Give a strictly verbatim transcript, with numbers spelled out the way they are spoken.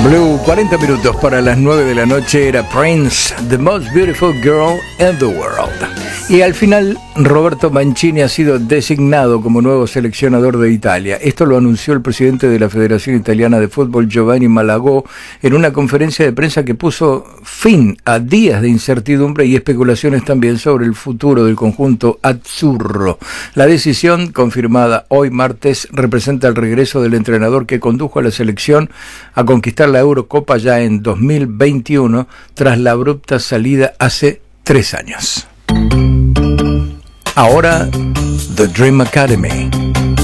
Blue, cuarenta minutos para las nueve de la noche, era Prince, The Most Beautiful Girl in the World. Y al final, Roberto Mancini ha sido designado como nuevo seleccionador de Italia. Esto lo anunció el presidente de la Federación Italiana de Fútbol, Giovanni Malagò, en una conferencia de prensa que puso fin a días de incertidumbre y especulaciones también sobre el futuro del conjunto azzurro. La decisión, confirmada hoy martes, representa el regreso del entrenador que condujo a la selección a conquistar la Eurocopa ya en dos mil veintiuno, tras la abrupta salida hace tres años. Ahora, The Dream Academy.